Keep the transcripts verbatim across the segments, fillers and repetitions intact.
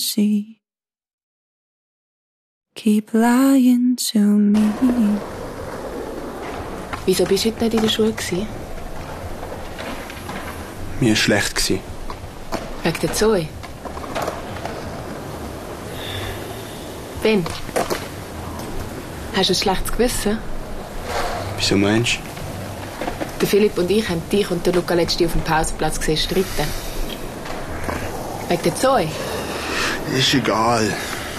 see. Keep lying to me. Wieso bist du heute nicht in der Schule? Mir war schlecht. Wegen der Zoe? Ben, hast du ein schlechtes Gewissen? Wieso meinst du? Der Philipp und ich haben dich und den Luca letztens auf dem Pausenplatz gesehen streiten. Wegen der Zoe? Ist egal.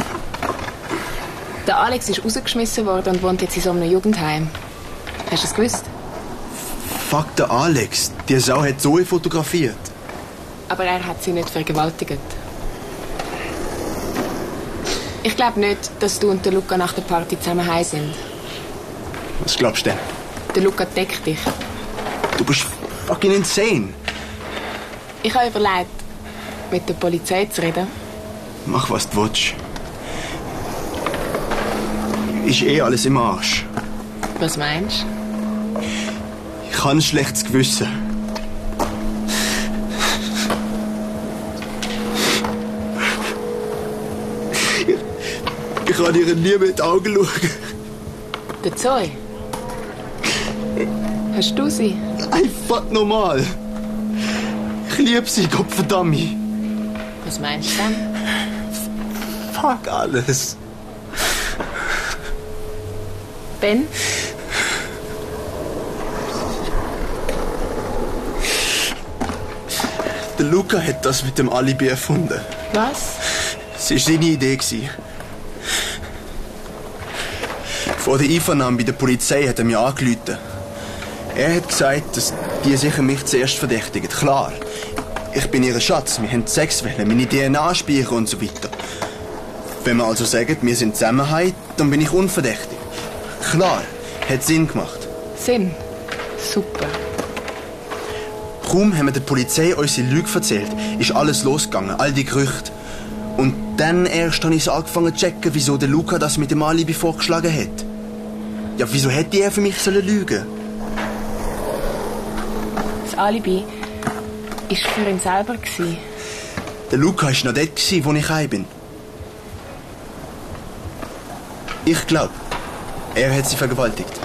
Der Alex ist rausgeschmissen worden und wohnt jetzt in so einem Jugendheim. Hast du es gewusst? Fuck, der Alex. Die Sau hat Zoe fotografiert. Aber er hat sie nicht vergewaltigt. Ich glaube nicht, dass du und der Luca nach der Party zusammen heim sind. Was glaubst du denn? Der Luca deckt dich. Du bist fucking insane. Ich habe überlegt, mit der Polizei zu reden. Mach, was du willst. Ist eh alles im Arsch. Was meinst du? Ich habe ein schlechtes Gewissen. Ich, ich kann ihr nie mehr in die Augen schauen. Der Zoe? Hast du sie? Nein, fuck normal. Ich liebe sie, Gottverdammt. Was meinst du denn? Fuck alles. Ben? Der Luca hat das mit dem Alibi erfunden. Was? Es war seine Idee. Vor der Einvernahme bei der Polizei hat er mir angerufen. Er hat gesagt, dass die sicher mich zuerst verdächtigen. Klar, ich bin ihr Schatz, wir haben Sex wollen, meine D N A speichern und so weiter. Wenn wir also sagen, wir sind zusammen, dann bin ich unverdächtig. Klar, hat Sinn gemacht. Sinn? Super. Kaum haben wir der Polizei unsere Lüge erzählt, ist alles losgegangen, all die Gerüchte. Und dann erst habe ich angefangen zu checken, wieso der Luca das mit dem Alibi vorgeschlagen hat. Ja, wieso hätte er für mich sollen lügen? Das Alibi war für ihn selber. Der Luca war noch dort, wo ich heim bin. Ich glaube, er hat sie vergewaltigt.